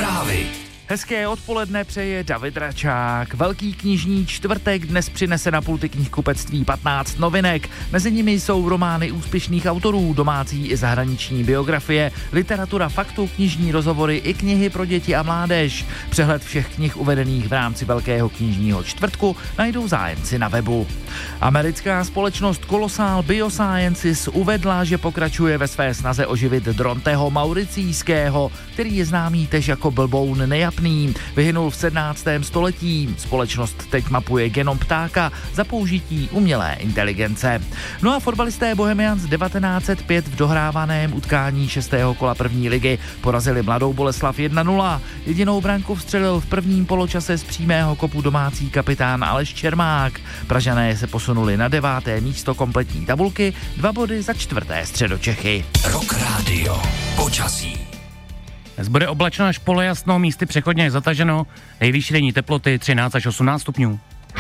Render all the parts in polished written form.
Zprávy. Hezké odpoledne přeje David Račák. Velký knižní čtvrtek dnes přinese na pulty knihkupectví 15 novinek. Mezi nimi jsou romány úspěšných autorů, domácí i zahraniční biografie, literatura faktu, knižní rozhovory i knihy pro děti a mládež. Přehled všech knih uvedených v rámci Velkého knižního čtvrtku najdou zájemci na webu. Americká společnost Colossal Biosciences uvedla, že pokračuje ve své snaze oživit Dronteho mauricijského, který je známý též jako blboun nejapný. Vyhynul v 17. století. Společnost teď mapuje genom ptáka za použití umělé inteligence. No a fotbalisté Bohemians 1905 v dohrávaném utkání 6. kola první ligy porazili Mladou Boleslav 1-0. Jedinou branku vstřelil v prvním poločase z přímého kopu domácí kapitán Aleš Čermák. Pražané se posunuli na 9. místo kompletní tabulky, 2 body za 4. Středočechy. Rock Radio. Počasí. Dnes bude oblačno až polojasno, místy přechodně zataženo, nejvyšší denní teploty 13 až 18 stupňů.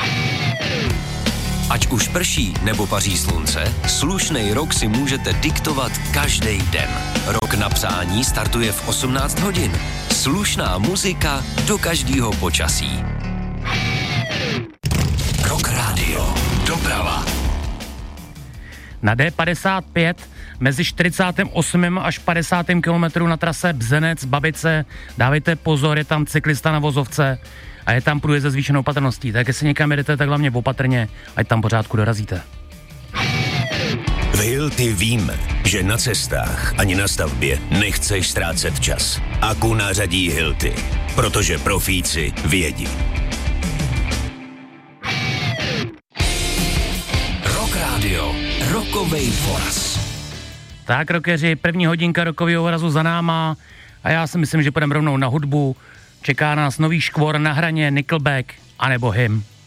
Ať už prší nebo paří slunce, slušnej rok si můžete diktovat každý den. Rok na přání startuje v 18 hodin. Slušná muzika do každého počasí. Rock Radio. Doprava. Na D55 mezi 48. až 50. kilometru na trase Bzenec-Babice dávejte pozor, je tam cyklista na vozovce a je tam průjezd se zvýšenou patrností. Tak jestli někam jedete, tak hlavně opatrně, ať tam pořádku dorazíte. V Hilti víme, že na cestách ani na stavbě nechceš ztrácet čas. Aku nářadí Hilti, protože profíci vědí. Rock Radio. Rokovej voraz. Tak, rockeři, první hodinka rokového vorazu za náma a já si myslím, že půjdeme rovnou na hudbu. Čeká nás nový škvor na hraně Nickelback anebo Him.